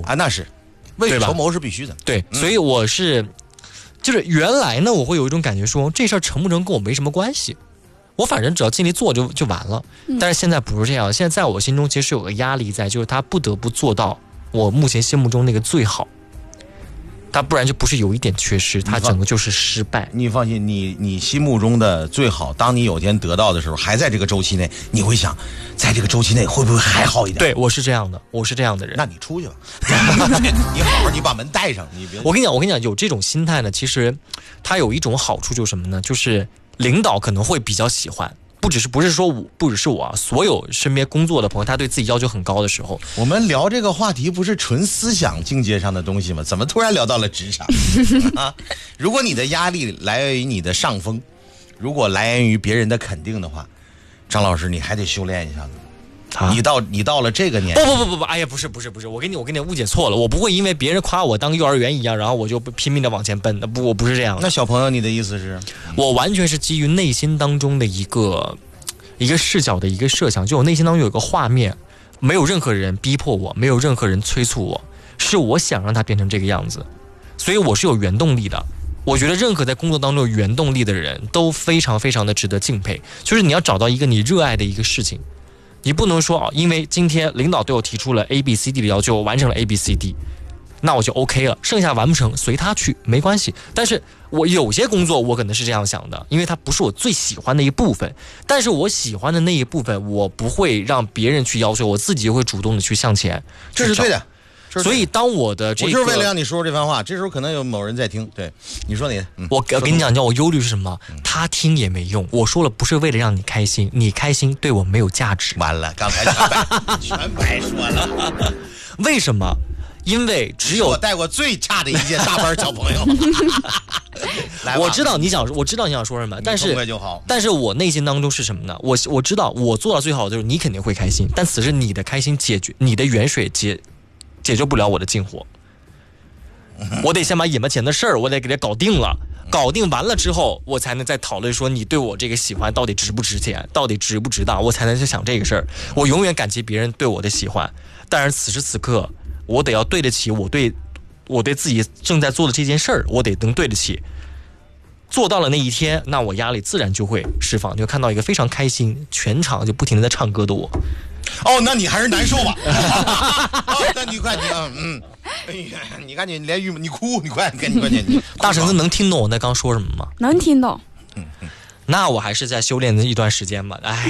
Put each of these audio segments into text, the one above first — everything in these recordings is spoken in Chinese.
啊，那是未雨绸缪是必须的。 对，所以我就是原来呢，我会有一种感觉说，这事儿成不成跟我没什么关系，我反正只要尽力做就完了。但是现在不是这样，现在在我心中其实有个压力在，就是他不得不做到我目前心目中那个最好，他不然就不是有一点缺失，他整个就是失败。 你放心，你心目中的最好，当你有天得到的时候，还在这个周期内，你会想，在这个周期内会不会还好一点？ 对，我是这样的人。 那你出去吧，你好好你把门带上，你别。 我跟你讲，有这种心态呢，其实它有一种好处就是什么呢？就是领导可能会比较喜欢。不只是我啊，所有身边工作的朋友，他对自己要求很高的时候， 我们聊这个话题不是纯思想境界上的东西吗？怎么突然聊到了职场啊？如果你的压力来源于你的上峰，如果来源于别人的肯定的话，张老师你还得修炼一下子。啊、你到了这个年纪， 不，哎呀，不是，我跟你误解错了，我不会因为别人夸我当幼儿园一样，然后我就拼命的往前奔，我不是这样的。 那小朋友，你的意思是？ 我完全是基于内心当中的一个视角的一个设想，就我内心当中有一个画面，没有任何人逼迫我，没有任何人催促我，是我想让它变成这个样子，所以我是有原动力的。我觉得任何在工作当中有原动力的人都非常非常的值得敬佩，就是你要找到一个你热爱的一个事情。你不能说因为今天领导对我提出了 ABCD 的要求，我完成了 ABCD， 那我就 OK 了，剩下完不成随他去，没关系。但是我有些工作我可能是这样想的，因为它不是我最喜欢的一部分，但是我喜欢的那一部分我不会让别人去要求，我自己会主动的去向前， 这是对的。 所以当我的这个， 我就是为了让你说这番话，这时候可能有某人在听。对，你说你， 我跟你讲，我忧虑是什么？他听也没用。我说了，不是为了让你开心，你开心对我没有价值。 完了，刚才全白说了。 为什么？因为只有我带过最差的一届大班小朋友。 我知道你想说什么，但是我内心当中是什么呢？我知道我做到最好的就是你肯定会开心，但此时你的开心你的远水解决不了我的近火，我得先把眼巴前的事儿我得给它搞定了，搞定完了之后我才能再讨论说你对我这个喜欢到底值不值钱，到底值不值当，我才能去想这个事儿。我永远感激别人对我的喜欢，但是此时此刻我得要对得起我对自己正在做的这件事儿，我得能对得起。做到了那一天，那我压力自然就会释放，就看到一个非常开心，全场就不停的在唱歌的我。 哦，那你还是难受吧？那你快你看你连你哭，你快点。 大橙子能听懂我在刚说什么吗？ 能听懂。 那我还是在修炼一段时间吧。哎，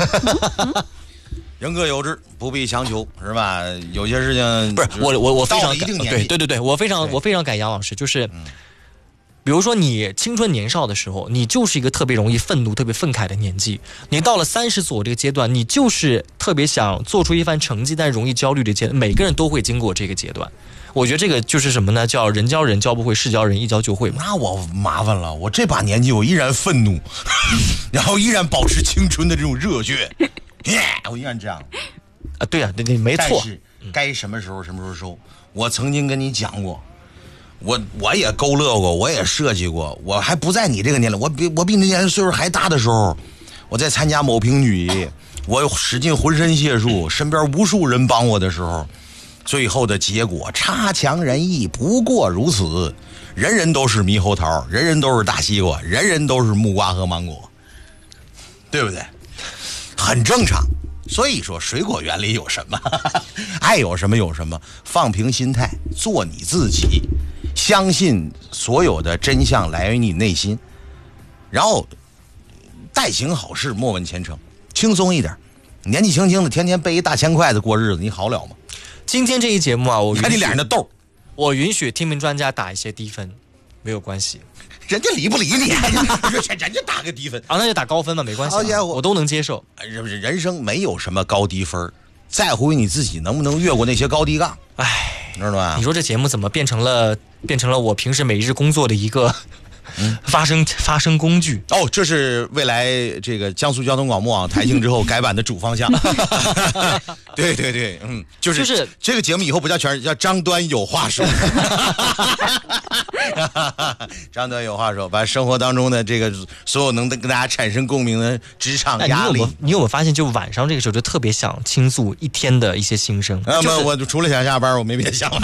人各有志，不必强求，是吧？有些事情不是我非常对，我非常感杨老师，就是。比如说你青春年少的时候，你就是一个特别容易愤怒特别愤慨的年纪，你到了30左右这个阶段，你就是特别想做出一番成绩但容易焦虑的阶段，每个人都会经过这个阶段。我觉得这个就是什么呢？叫人教人教不会，事教人一教就会嘛。 那我麻烦了，我这把年纪我依然愤怒然后依然保持青春的这种热血我依然这样啊。对啊，对，没错。 但是该什么时候收。我曾经跟你讲过，我也勾勒过，我也设计过，我还不在你这个年龄，我比你年龄岁数还大的时候，我在参加某评举，我使尽浑身解数，身边无数人帮我的时候，最后的结果差强人意，不过如此。人人都是猕猴桃，人人都是大西瓜，人人都是木瓜和芒果，对不对？很正常。所以说水果园里有什么爱有什么，放平心态，做你自己，相信所有的真相来源于你内心，然后代行好事，莫问前程，轻松一点。年纪轻轻的天天背一大千块子过日子，你好了吗？ 今天这一节目啊，我看你脸上的痘， 我允许听评专家打一些低分，没有关系。 人家理不理你？人家打个低分啊，那就打高分吧，没关系，我都能接受。 人生没有什么高低分，在乎于你自己能不能越过那些高低杠。 哎， 知道吧？ 你说这节目怎么变成了我平时每日工作的一个发声工具？ 哦，这是未来这个江苏交通广播网台庆之后改版的主方向。对，就是这个节目以后不叫叫张端有话说。张端有话说，把生活当中的这个所有能跟大家产生共鸣的职场压力， 你有没有发现，就晚上这个时候就特别想倾诉一天的一些心声？ 我除了想下班，我没别想了。